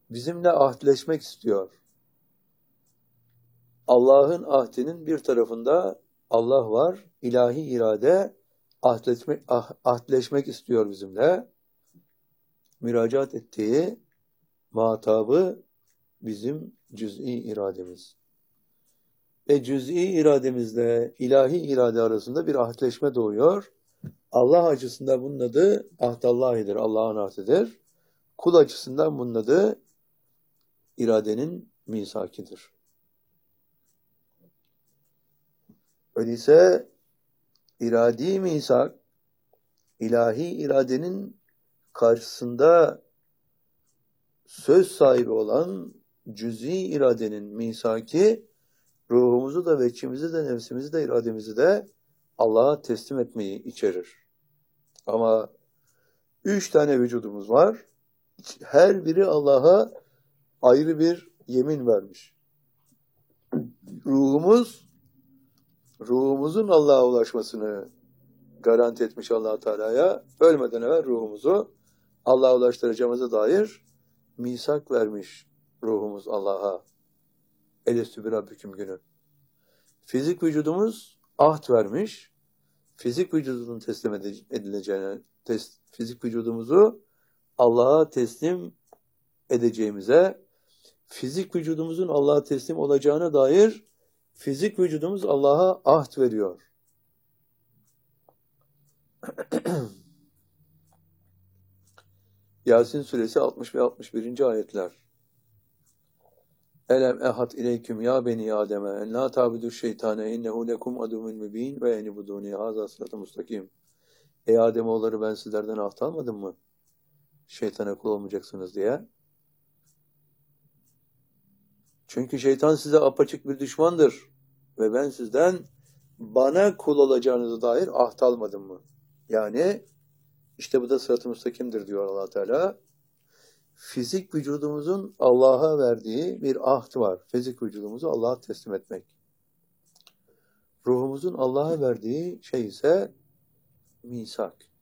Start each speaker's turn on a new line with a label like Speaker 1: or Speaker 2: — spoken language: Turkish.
Speaker 1: bizimle ahdleşmek istiyor. Allah'ın ahdinin bir tarafında Allah var, ilahi irade ahdleşmek istiyor bizimle. Müracaat ettiği muhatabı bizim cüz'i irademiz. Ve cüz'i irademizle ilahi irade arasında bir ahdleşme doğuyor. Allah açısından bunun adı ahdallahidir, Allah'ın ahdidir. Kul açısından bunun adı iradenin misakidir. Öyleyse iradi misak, ilahi iradenin karşısında söz sahibi olan cüz'i iradenin misaki, ruhumuzu da, veçimizi de, nefsimizi de, irademizi de Allah'a teslim etmeyi içerir. Ama 3 tane vücudumuz var. Her biri Allah'a ayrı bir yemin vermiş. Ruhumuzun Allah'a ulaşmasını garanti etmiş Allah Teala'ya. Ölmeden evvel ruhumuzu Allah'a ulaştıracağımıza dair misak vermiş ruhumuz Allah'a. Elestü bir Rabbüküm günü. Fizik vücudumuz ahd vermiş. Fizik vücudunun teslim edileceğine, fizik vücudumuzu Allah'a teslim edeceğimize, fizik vücudumuzun Allah'a teslim olacağına dair fizik vücudumuz Allah'a ahd veriyor. Yasin suresi 60 ve 61. ayetler. Elem ehad ileyküm ya beni Adem'e en la tabudu şeytane innehu lekum aduvun mübin ve enibuduni haza sıratı mustakim. Ey Ademoğulları, ben sizlerden ahd almadım mı? Şeytana kul olmayacaksınız diye. Çünkü şeytan size apaçık bir düşmandır. Ve ben sizden bana kul olacağınıza dair ahd almadım mı? Yani işte bu da sırat-ı müstakimdir diyor Allah Teala. Fizik vücudumuzun Allah'a verdiği bir ahd var. Fizik vücudumuzu Allah'a teslim etmek. Ruhumuzun Allah'a verdiği şey ise misak.